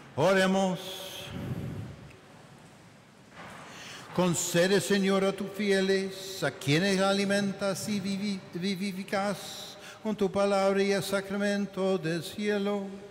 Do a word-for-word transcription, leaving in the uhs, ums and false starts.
Oremos. Concede, Señor, a tus fieles, a quienes alimentas y vivi- vivificas con tu palabra y el sacramento del cielo,